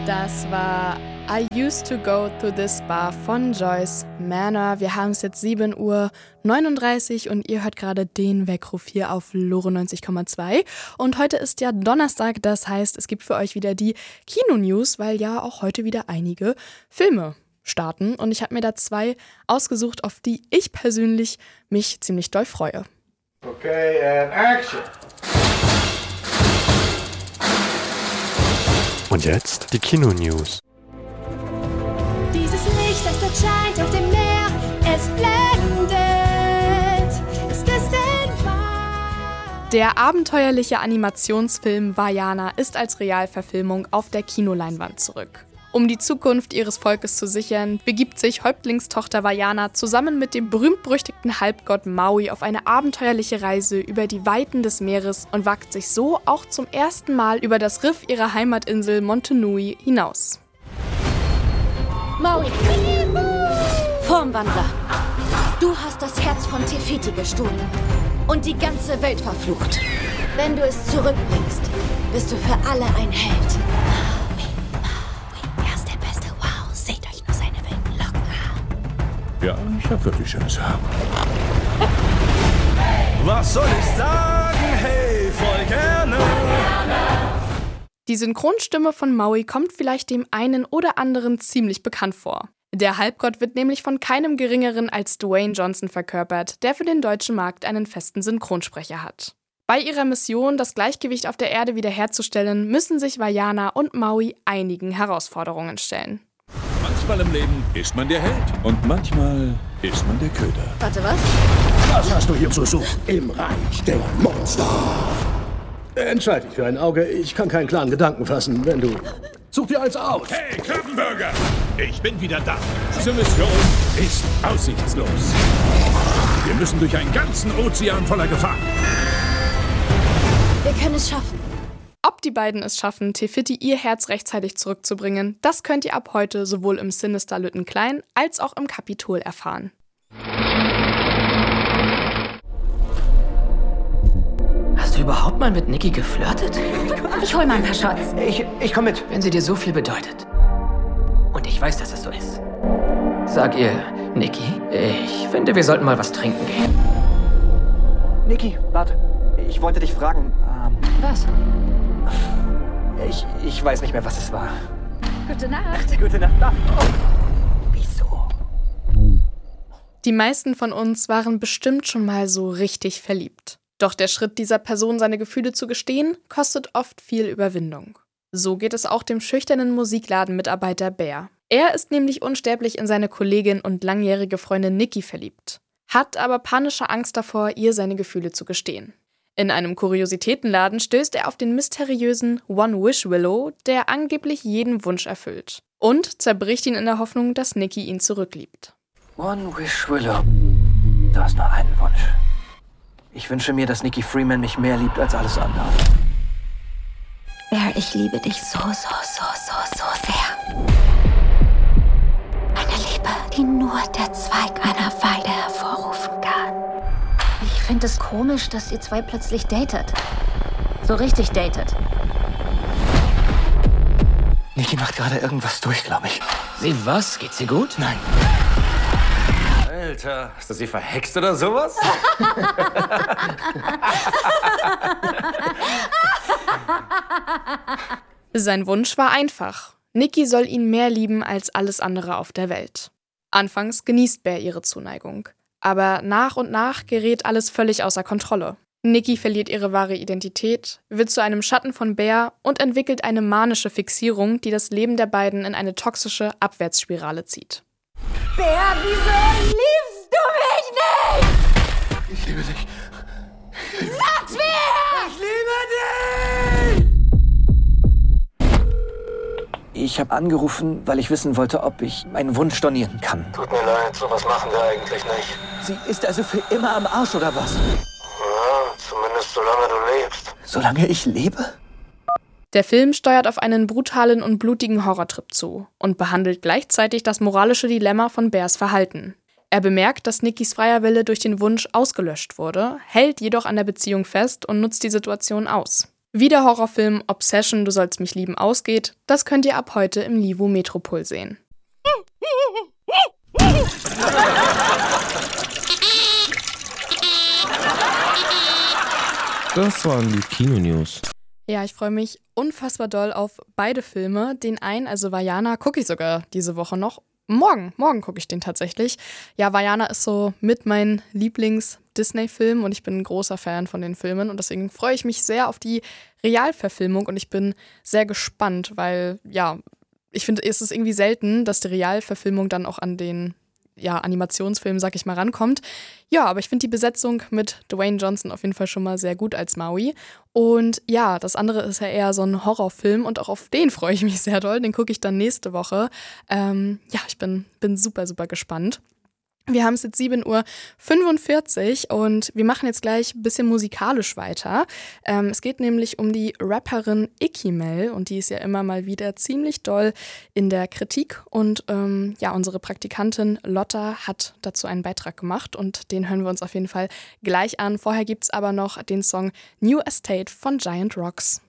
Das war I Used to Go to This Bar von Joyce Manor. Wir haben es jetzt 7:39 Uhr und ihr hört gerade den Weckruf hier auf Lore 90,2. Und heute ist ja Donnerstag, das heißt, es gibt für euch wieder die Kino-News, weil ja auch heute wieder einige Filme starten. Und ich habe mir da 2 ausgesucht, auf die ich persönlich mich ziemlich doll freue. Okay, and action! Und jetzt die Kino-News. Dieses Licht, das dort scheint auf dem Meer, es blendet. Ist es denn wahr? Der abenteuerliche Animationsfilm Vaiana ist als Realverfilmung auf der Kinoleinwand zurück. Um die Zukunft ihres Volkes zu sichern, begibt sich Häuptlingstochter Vaiana zusammen mit dem berühmt-berüchtigten Halbgott Maui auf eine abenteuerliche Reise über die Weiten des Meeres und wagt sich so auch zum ersten Mal über das Riff ihrer Heimatinsel Motunui hinaus. Maui! Formwandler! Du hast das Herz von Te Fiti gestohlen und die ganze Welt verflucht. Wenn du es zurückbringst, bist du für alle ein Held. Ja, ich hab wirklich schönes Haar. Was soll ich sagen? Hey, voll gerne. Die Synchronstimme von Maui kommt vielleicht dem einen oder anderen ziemlich bekannt vor. Der Halbgott wird nämlich von keinem Geringeren als Dwayne Johnson verkörpert, der für den deutschen Markt einen festen Synchronsprecher hat. Bei ihrer Mission, das Gleichgewicht auf der Erde wiederherzustellen, müssen sich Vaiana und Maui einigen Herausforderungen stellen. Manchmal im Leben ist man der Held und manchmal ist man der Köder. Warte, was? Was hast du hier zu suchen? Im Reich der Monster. Entscheid dich für ein Auge. Ich kann keinen klaren Gedanken fassen, wenn du... Such dir eins aus. Hey, Krabbenburger! Ich bin wieder da. Diese Mission ist aussichtslos. Wir müssen durch einen ganzen Ozean voller Gefahr. Wir können es schaffen. Ob die beiden es schaffen, Te Fiti ihr Herz rechtzeitig zurückzubringen, das könnt ihr ab heute sowohl im Sinister Lüttenklein als auch im Kapitol erfahren. Hast du überhaupt mal mit Nikki geflirtet? Ich hol mal ein paar Shots. Ich komm mit. Wenn sie dir so viel bedeutet. Und ich weiß, dass es so ist. Sag ihr, Nikki, ich finde, wir sollten mal was trinken gehen. Niki, warte. Ich wollte dich fragen. Was? Ich weiß nicht mehr, was es war. Gute Nacht. Gute Nacht. Oh. Wieso? Die meisten von uns waren bestimmt schon mal so richtig verliebt. Doch der Schritt dieser Person, seine Gefühle zu gestehen, kostet oft viel Überwindung. So geht es auch dem schüchternen Musikladenmitarbeiter Bear. Er ist nämlich unsterblich in seine Kollegin und langjährige Freundin Nikki verliebt, hat aber panische Angst davor, ihr seine Gefühle zu gestehen. In einem Kuriositätenladen stößt er auf den mysteriösen One-Wish-Willow, der angeblich jeden Wunsch erfüllt. Und zerbricht ihn in der Hoffnung, dass Nikki ihn zurückliebt. One Wish Willow. Du hast nur einen Wunsch. Ich wünsche mir, dass Nikki Freeman mich mehr liebt als alles andere. Bear, ich liebe dich so sehr. Eine Liebe, die nur der Zweig einer Weide hervorrufen kann. Ich finde es komisch, dass ihr zwei plötzlich datet. So richtig datet. Nikki macht gerade irgendwas durch, glaube ich. Sie was? Geht's ihr gut? Nein. Alter, hast du sie verhext oder sowas? Sein Wunsch war einfach. Nikki soll ihn mehr lieben als alles andere auf der Welt. Anfangs genießt Bear ihre Zuneigung. Aber nach und nach gerät alles völlig außer Kontrolle. Nikki verliert ihre wahre Identität, wird zu einem Schatten von Bear und entwickelt eine manische Fixierung, die das Leben der beiden in eine toxische Abwärtsspirale zieht. Bear, wieso liebst du mich nicht? Ich liebe dich. Sag's mir! Ich liebe dich! Ich habe angerufen, weil ich wissen wollte, ob ich meinen Wunsch stornieren kann. Tut mir leid, sowas machen wir eigentlich nicht. Sie ist also für immer am Arsch, oder was? Ja, zumindest solange du lebst. Solange ich lebe? Der Film steuert auf einen brutalen und blutigen Horrortrip zu und behandelt gleichzeitig das moralische Dilemma von Bears Verhalten. Er bemerkt, dass Nickys freier Wille durch den Wunsch ausgelöscht wurde, hält jedoch an der Beziehung fest und nutzt die Situation aus. Wie der Horrorfilm Obsession, Du sollst mich lieben ausgeht, das könnt ihr ab heute im Livo Metropol sehen. Das waren die Kino-News. Ja, ich freue mich unfassbar doll auf beide Filme. Den einen, also Vaiana, gucke ich sogar diese Woche noch. Morgen gucke ich den tatsächlich. Ja, Vaiana ist so mit mein Lieblings-Disney-Film und ich bin ein großer Fan von den Filmen und deswegen freue ich mich sehr auf die Realverfilmung und ich bin sehr gespannt, weil, ja, ich finde, es ist irgendwie selten, dass die Realverfilmung dann auch an den Animationsfilm, sag ich mal, rankommt. Ja, aber ich finde die Besetzung mit Dwayne Johnson auf jeden Fall schon mal sehr gut als Maui. Und ja, das andere ist ja eher so ein Horrorfilm und auch auf den freue ich mich sehr doll. Den gucke ich dann nächste Woche. Ich bin super, super gespannt. Wir haben es jetzt 7:45 Uhr und wir machen jetzt gleich ein bisschen musikalisch weiter. Es geht nämlich um die Rapperin Ikimel und die ist ja immer mal wieder ziemlich doll in der Kritik und unsere Praktikantin Lotta hat dazu einen Beitrag gemacht und den hören wir uns auf jeden Fall gleich an. Vorher gibt es aber noch den Song New Estate von Giant Rocks.